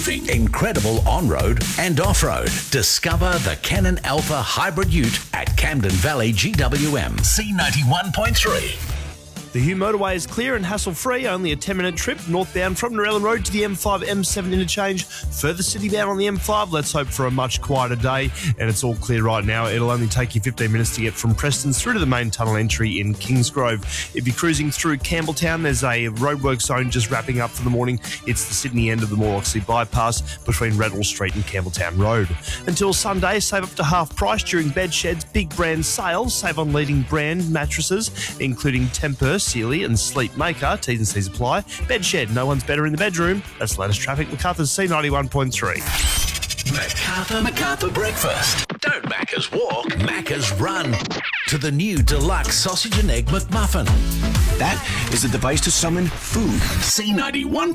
Incredible on-road and off-road. Discover the Canon Alpha Hybrid Ute at Camden Valley GWM. C91.3. The Hugh motorway is clear and hassle-free, only a 10-minute trip northbound from Narellan Road to the M5-M7 interchange. Further citybound on the M5, let's hope for a much quieter day, and it's all clear right now. It'll only take you 15 minutes to get from Prestons through to the main tunnel entry in Kingsgrove. If you're cruising through Campbelltown, there's a roadwork zone just wrapping up for the morning. It's the Sydney end of the Morloxley bypass between Redall Street and Campbelltown Road. Until Sunday, save up to half price during Bedshed's big brand sales. Save on leading brand mattresses, including Temper, Sealy and Sleep Maker. T's and C's apply. Bedshed, no one's better in the bedroom. That's the latest traffic. MacArthur's C91.3. MacArthur Breakfast. Don't Macca's walk, Macca's run. To the new deluxe sausage and egg McMuffin. That is a device to summon food. C91.